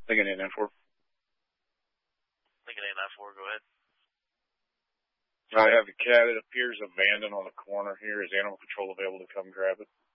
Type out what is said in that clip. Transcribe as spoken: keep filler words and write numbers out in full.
Lincoln eight nine four. Lincoln eight nine four, go ahead. I have a cat that appears abandoned on the corner here. Is animal control available to come grab it?